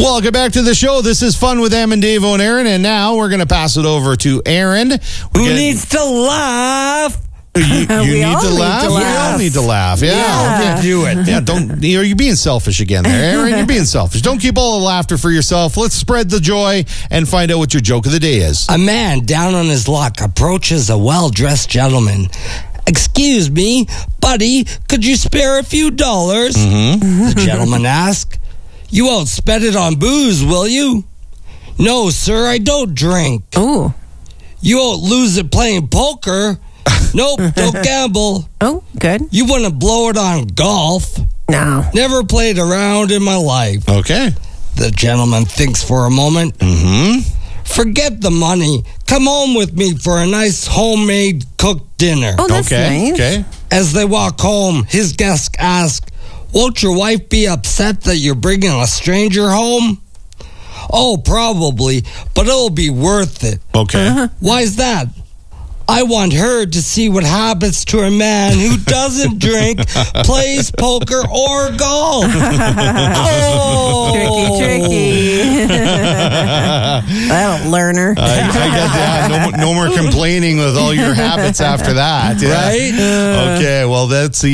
Welcome back to the show. This is Fun with Em and Dave and Aaron, and now we're going to pass it over to Aaron. Who needs to laugh? You need to laugh? We all need to laugh. Yeah. Okay. Do it. Yeah, don't. You're being selfish again there, Aaron. You're being selfish. Don't keep all the laughter for yourself. Let's spread the joy and find out what your joke of the day is. A man down on his luck approaches a well-dressed gentleman. "Excuse me, buddy, could you spare a few dollars?" The gentleman asks. "You won't spend it on booze, will you?" "No, sir, I don't drink." Oh. "You won't lose it playing poker?" "Nope, don't gamble." Oh, good. "You wouldn't blow it on golf?" No. "Never played around in my life." Okay. The gentleman thinks for a moment. "Forget the money. Come home with me for a nice homemade cooked dinner." Oh, that's nice. Okay. As they walk home, his guest asks, "Won't your wife be upset that you're bringing a stranger home?" "Oh, probably, but it'll be worth it." Okay. "Why's that?" "I want her to see what happens to a man who doesn't drink, plays poker, or golf." Oh. Tricky. That'll learn her. I get that. No more complaining with all your habits after that. Yeah? Right? Okay, well, that's the